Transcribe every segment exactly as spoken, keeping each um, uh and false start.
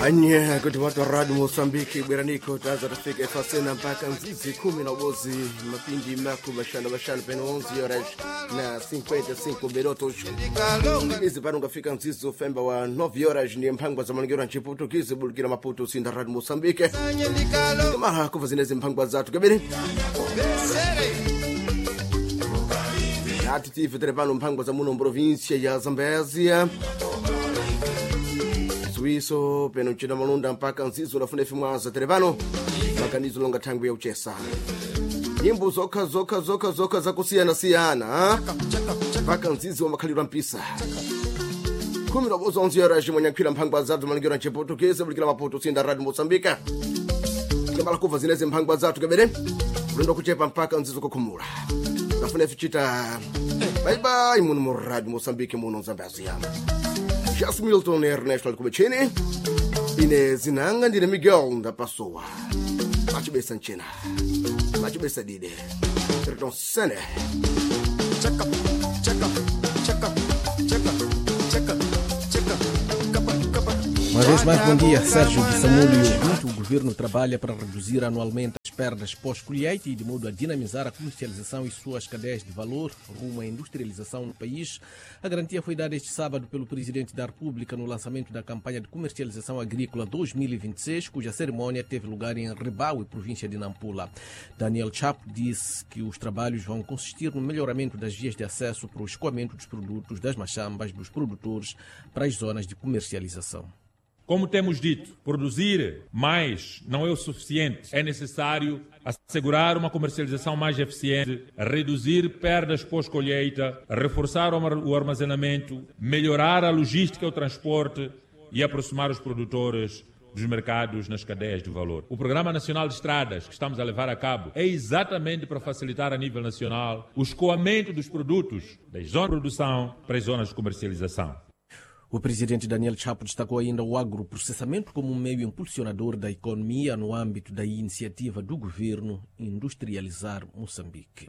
Anya kuti watu radio Mozambique bweraniko taza tafika fasena mpaka nzizi kumi na ubozi mapindi maku bashana bashana peno onze horas na cinquenta e cinco minutos. Izi pano ngafika nzizi ofemba wa nove horas ni mpangwa za maningiro nchi Portuguese bulkira Maputo sinda radio Mozambique. Kama kufazinezi mpangwa zatu kabiri. Ati tive trepano mpangwa za muno província ya Zambésia. Suíço, penonchina malunda mpaka nzizo na funefi mwaza terevano makanizo longa tangu ya uchesa nyimbo zoka zoka zoka zoka za kusiana siana mpaka nzizo wa makalira mpisa kumi na bozo onzi ya raji mwanyakwila mpangwa zatu manigura nche Portuguese bulikila Maputo sinda radio Mozambique kambala kufa zineze mpangwa zatu kabere urendo kuchepa mpaka nzizo kukumura na funefi chita bye bye munu mo radio Mozambique munu Zambésia. Jas Milton Ernesto Alcubecini ine zinanga ndine Miguel da Passoa machibesa nchina machibesa dide Reton Sene check up check up check up check up check up check up Uma vez mais, bom dia. Sérgio de Samudio. O governo trabalha para reduzir anualmente as perdas pós-colheita e de modo a dinamizar a comercialização e suas cadeias de valor rumo à industrialização no país. A garantia foi dada este sábado pelo Presidente da República no lançamento da campanha de comercialização agrícola dois mil e vinte e seis, cuja cerimônia teve lugar em Ribaue, província de Nampula. Daniel Chapo disse que os trabalhos vão consistir no melhoramento das vias de acesso para o escoamento dos produtos das machambas dos produtores para as zonas de comercialização. Como temos dito, produzir mais não é o suficiente. É necessário assegurar uma comercialização mais eficiente, reduzir perdas pós-colheita, reforçar o armazenamento, melhorar a logística e o transporte e aproximar os produtores dos mercados nas cadeias de valor. O Programa Nacional de Estradas que estamos a levar a cabo é exatamente para facilitar a nível nacional o escoamento dos produtos das zonas de produção para as zonas de comercialização. O presidente Daniel Chapo destacou ainda o agroprocessamento como um meio impulsionador da economia no âmbito da iniciativa do governo Industrializar Moçambique.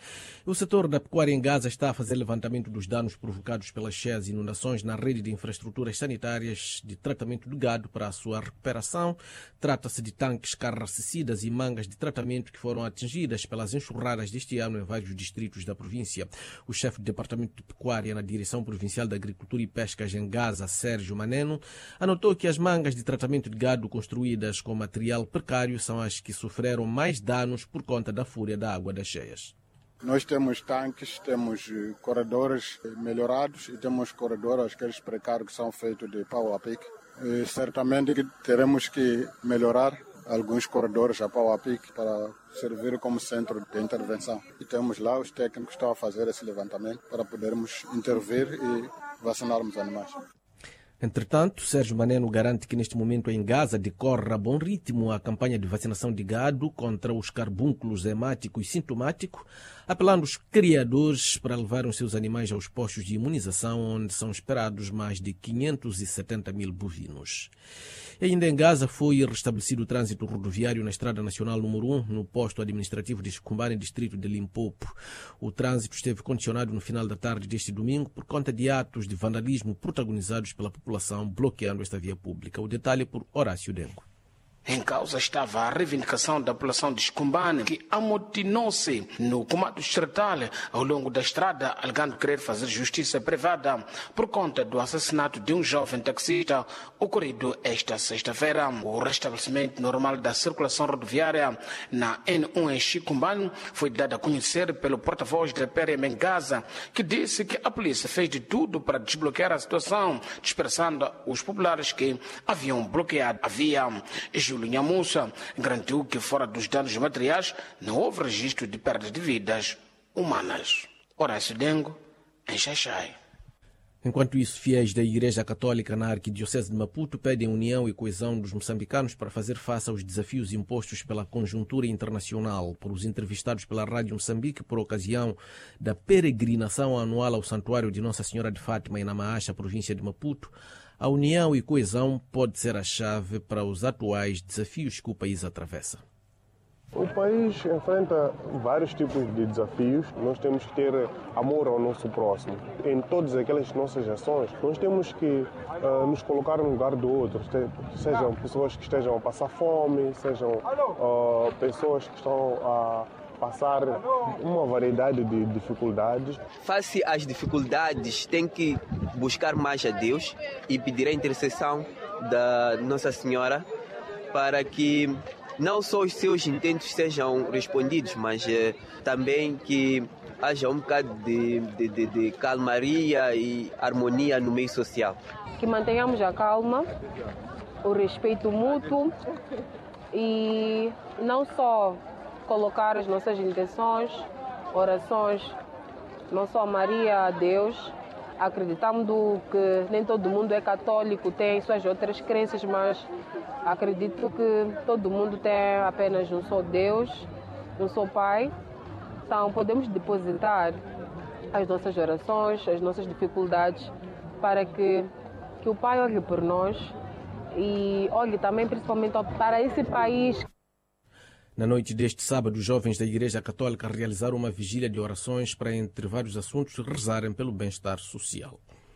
O setor da pecuária em Gaza está a fazer levantamento dos danos provocados pelas cheias e inundações na rede de infraestruturas sanitárias de tratamento de gado para a sua recuperação. Trata-se de tanques carracicidas e mangas de tratamento que foram atingidas pelas enxurradas deste ano em vários distritos da província. O chefe do Departamento de Pecuária na Direção Provincial da Agricultura e Pescas em Gaza, Sérgio Maneno, anotou que as mangas de tratamento de gado construídas com material precário são as que sofreram mais danos por conta da fúria da água das cheias. Nós temos tanques, temos corredores melhorados e temos corredores aqueles precários que são feitos de pau a pique. E certamente que teremos que melhorar alguns corredores a pau a pique para servir como centro de intervenção. E temos lá os técnicos que estão a fazer esse levantamento para podermos intervir e vacinarmos animais. Entretanto, Sérgio Maneno garante que neste momento em Gaza decorre a bom ritmo a campanha de vacinação de gado contra os carbúnculos hemático e sintomático, apelando aos criadores para levarem os seus animais aos postos de imunização, onde são esperados mais de quinhentos e setenta mil bovinos. E ainda em Gaza foi restabelecido o trânsito rodoviário na Estrada Nacional número um, no posto administrativo de Chicumbane, distrito de Limpopo. O trânsito esteve condicionado no final da tarde deste domingo por conta de atos de vandalismo protagonizados pela população bloqueando esta via pública. O detalhe por Horácio Dengo. Em causa estava a reivindicação da população de Chicumbane, que amotinou-se no comando distrital ao longo da estrada, alegando querer fazer justiça privada por conta do assassinato de um jovem taxista ocorrido esta sexta-feira. O restabelecimento normal da circulação rodoviária na N um em Chicumbane foi dado a conhecer pelo porta-voz da P R M em Gaza, que disse que a polícia fez de tudo para desbloquear a situação, dispersando os populares que haviam bloqueado a via. Júlio Nhamussa garantiu que, fora dos danos materiais, não houve registro de perdas de vidas humanas. Horácio Dengo, em Xaixai. Enquanto isso, fiéis da Igreja Católica na Arquidiocese de Maputo pedem união e coesão dos moçambicanos para fazer face aos desafios impostos pela conjuntura internacional. Por os entrevistados pela Rádio Moçambique por ocasião da peregrinação anual ao Santuário de Nossa Senhora de Fátima em Namaacha, província de Maputo, a união e coesão pode ser a chave para os atuais desafios que o país atravessa. O país enfrenta vários tipos de desafios. Nós temos que ter amor ao nosso próximo. Em todas aquelas nossas ações, nós temos que uh, nos colocar no lugar do outro. Sejam pessoas que estejam a passar fome, sejam uh, pessoas que estão a passar uma variedade de dificuldades. Face às dificuldades, tem que buscar mais a Deus e pedir a intercessão da Nossa Senhora para que não só os seus intentos sejam respondidos, mas eh, também que haja um bocado de, de, de, de calmaria e harmonia no meio social. Que mantenhamos a calma, o respeito mútuo e não só colocar as nossas intenções, orações, não só a Maria, a Deus. Acreditamos que nem todo mundo é católico, tem suas outras crenças, mas acredito que todo mundo tem apenas um só Deus, um só Pai. Então podemos depositar as nossas orações, as nossas dificuldades, para que, que o Pai olhe por nós e olhe também principalmente para esse país. Na noite deste sábado, os jovens da Igreja Católica realizaram uma vigília de orações para, entre vários assuntos, rezarem pelo bem-estar social.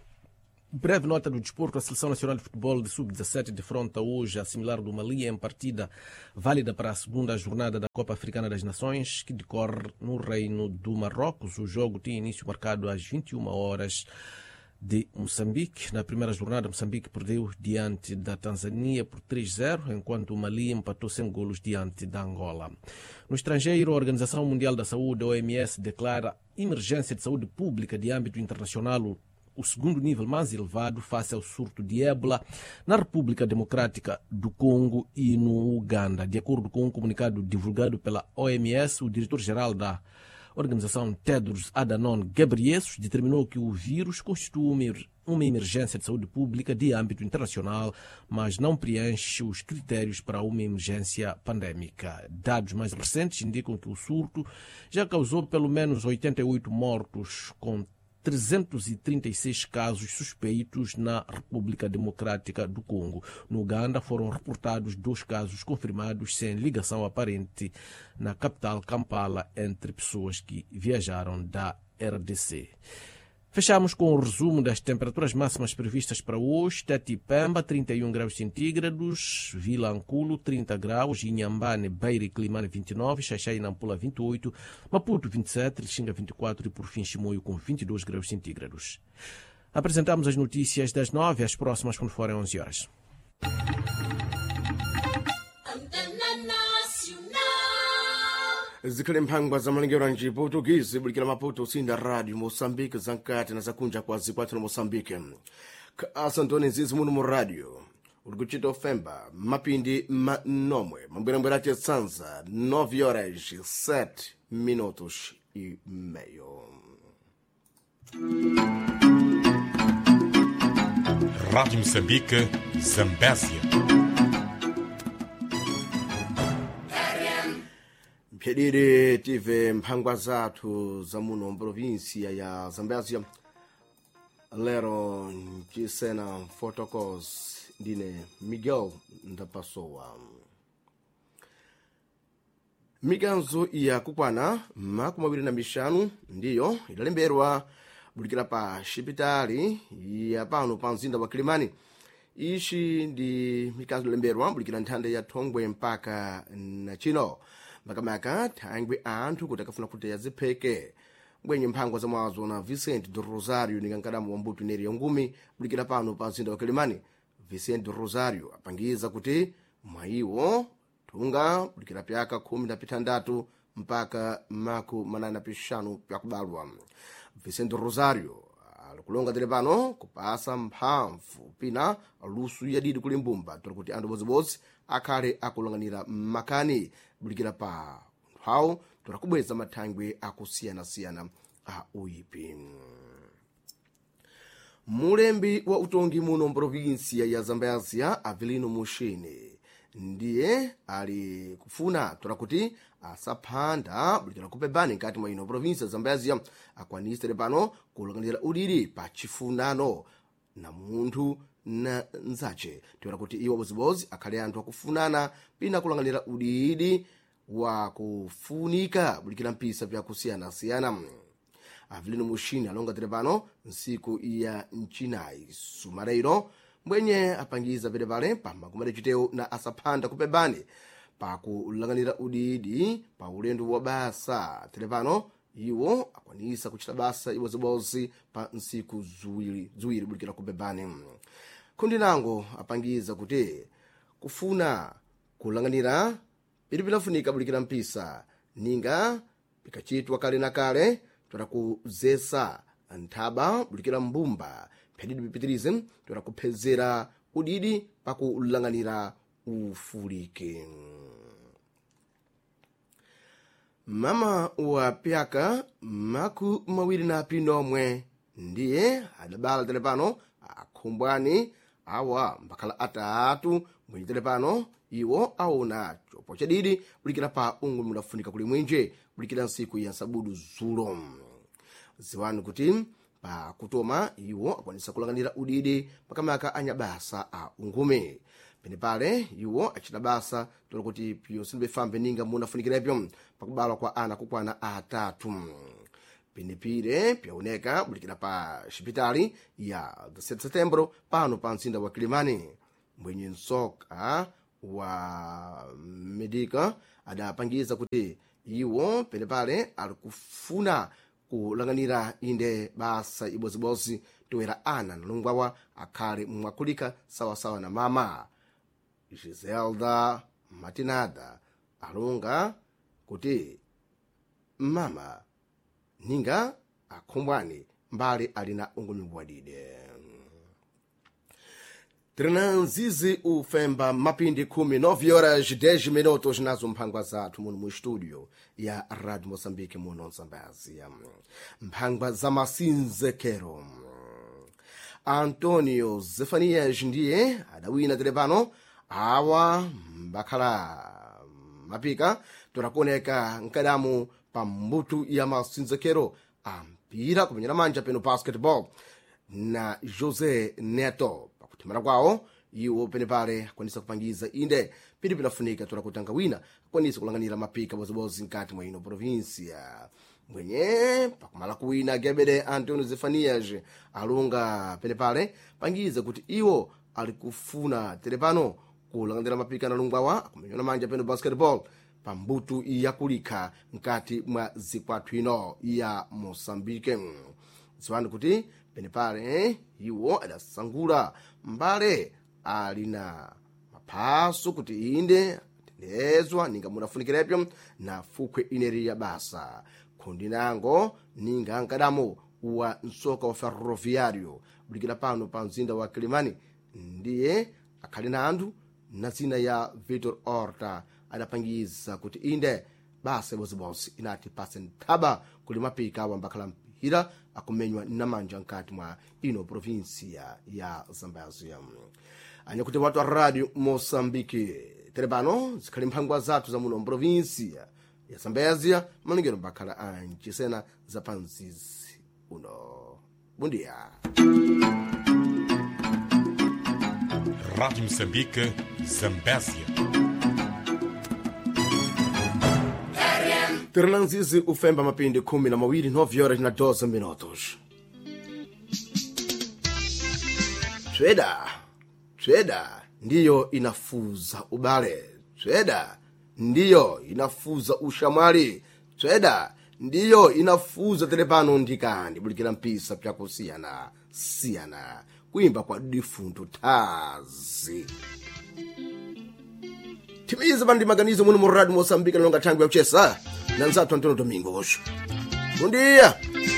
Breve nota do desporto. A Seleção Nacional de Futebol de sub dezassete defronta hoje a similar do Mali em partida válida para a segunda jornada da Copa Africana das Nações, que decorre no Reino do Marrocos. O jogo tem início marcado às vinte e uma horas de Moçambique. Na primeira jornada, Moçambique perdeu diante da Tanzânia por três a zero, enquanto o Mali empatou sem golos diante da Angola. No estrangeiro, a Organização Mundial da Saúde, a O M S, declara emergência de saúde pública de âmbito internacional, o segundo nível mais elevado face ao surto de ébola na República Democrática do Congo e no Uganda. De acordo com um comunicado divulgado pela O M S, o diretor-geral da Organização Tedros Adhanom Ghebreyesus determinou que o vírus constitui uma emergência de saúde pública de âmbito internacional, mas não preenche os critérios para uma emergência pandêmica. Dados mais recentes indicam que o surto já causou pelo menos oitenta e oito mortos, com trezentos e trinta e seis casos suspeitos na República Democrática do Congo. No Uganda foram reportados dois casos confirmados sem ligação aparente na capital Kampala entre pessoas que viajaram da R D C. Fechamos com o resumo das temperaturas máximas previstas para hoje. Tete e Pemba, trinta e um graus centígrados. Vila Anculo, trinta graus. Inhambane, Beira e Climane, vinte e nove. Xaxai e Nampula, vinte e oito. Maputo, vinte e sete. Lixinga, vinte e quatro. E por fim, Chimoio, com vinte e dois graus centígrados. Apresentamos as notícias das nove. As próximas quando forem onze horas. Zikhale mphangwa za malengero anji Portuguese bulikira Maputo sinda Radio Moçambique zankati na zakunja kwa zikwatu na Moçambique. Asantoni nzizi muno mu radio. Urikuchita ofemba mapindi manomwe mambwera ati sanza nove horas sete minutos e meio. Rádio Moçambique, Zambésia. Mphedire tive mphangwa zathu za muno mprovinsia ya Zambésia. Lero nchisena photocos ndine Miguel Ndapasowa. Mikanzo ya kukwana makumi mawiri na mishanu ndiyo idalemberwa bulikira pa shipitali ya pano pa mzinda wa Kilimani. Ishi ndi mikanzo idalemberwa bulikira nthanda ya Thongwe mpaka na chino. Makamaka thangwe anthu kuti akafuna kuti yazipheke mbwenye mphangwa za mwazo na Vicente do Rosario ni kankadamu wa mbuto neri ya ngumi bulikira pano pa mzinda wa Kilimani. Vicente do Rosario apangiza kuti mwaiwo tunga bulikira pyaka kumi na pitandatu mpaka maku manana pishanu pyakubalwa. Vicente do Rosario alikulonga dele pano kupasa mphamvu pina lusu ya didi kulimbumba tori kuti anthu bozibozi akhale akulonganira makani bulikira pa hao tora kubweza mathangwe akusiyana-siyana a uipi. Mulembi wa utongi muno mprovinsia ya Zambésia Avelino Mushini ndiye ali kufuna tora kuti asaphanda bulikira kupebani nkati mwa ino provinsia Zambésia akwanisire pano kulonganira udidi pa chifunano na munthu na nzache tora kuti iwo bozibozi akhale anthu akufunana pina kulanganira udidi wa kufunika bulikira mpisa vyakusiyana-siyana. Avelino Mushini alonga telepano nsiku ya nchinayi Sumareiro mbwenye apangiza pedepale pamba kumade chiteo na asapanda kupebani pakulanganira udidi pa ulendo wa basa. Telepano iwo akwanisa kuchita basa ibozibozi pa nsiku zuwiri zuwiri bulikira kupebani. Kundi nango apangiza kuti kufuna kulanganira pilipilafunika bulikira mpisa ninga pikachitwa kale na kale tora kuzesa nthaba bulikira mbumba phedidi bipitirize tora kuphezera udidi pakulanganira ufulike. Mama wa pyaka maku mawiri na pinomwe ndiye adabala telepano akhumbwani awa mbakhala atatu mwenye telepano iwo aona chopo chadidi bulikira pa ungu munafunika kuli mwinje bulikira nsiku ya sabudu zulo. Ziwani kuti pa kutoma iwo akwanisa kulanganira udidi pakamaka anyabasa a ungume. Pene pale iwo achita basa tolo kuti pyo sinibefambe ninga munafunikirepyo pakubala kwa ana kukwana atatu. Pene pire pyaoneka bulikira pa shipitali ya sete Setembro pano pa nsinda wa Kilimani. Mwenye nsoka wa medika adapangiza kuti iwo pene pale alikufuna kulanganira inde basa ibozibozi toera ana nalungwawa akhale mwakulika sawasawa na mama. Giselda Matinada alunga kuti mama ninga akhumbwani mbali alina ungumibwadide. Trinanzizi ufemba mapindi kumi nove horas dez minutos nazo mphangwa zathu muno mu studio ya Radio Moçambique muno Zambézia. Mphangwa za masinzekero. Antonio Zefanias ndiye adawina telepano awa mbakhala mapika torakoneka nkadamu pa mbutu ya masinzekero ampira kumenyera manja peno basketball na Jose Neto. Pakutimana kwawo iwo pene pale kwanisa kupangiza inde pili pinafunika torakutanga wina kwanisa kulanganira mapika bozibozi nkati mwa ino provincia. Mwenye pakumala kuwina gebede Antonio Zefanias alunga pene pale pangiza kuti iwo alikufuna telepano kulanganira mapika na lungwawa kumenyera manja peno basketball pambutu ya kulika nkati mwa zikwatu ino ya Mosambike. Ziwani kuti pene pale iwo adasangula mbale alina mapaso kuti inde tendezwa ninga munafunikirepyo na fukwe ineri ya basa. Kundi nango ninga nkadamu wa nsoka wa ferroviario bulikira pano pa mzinda wa Kilimani ndiye akhalina andu na zina ya Vitor Horta adapangiza kuti inde basa bozibozi inati pase nthaba kuli mapika wambakhala mpira akumenywa namanja nkati mwa ino provincia ya Zambézia. Anya kuti watu wa Radio Moçambique telepano zikhali mphangwa zathu za muno provincia ya Zambézia maningero mbakhala anchisena za panzizi uno. Bundia. Rádio Moçambique, Zambézia. Trinanzizi ufemba mapindi kumi na mawili nove horas na doze minutos. Treda, treda ndiyo inafuza ubale. Treda ndiyo inafuza ushamwali. Treda ndiyo inafuza telepano ndikandi bulikira mpisa pyakusiyana siyana kuimba kwa difunto tazi. Timiza bandi maganizo muno mu Radio Moçambique nalonga tangu ya uchesa na nzatu Antonio Domingos. Bom dia.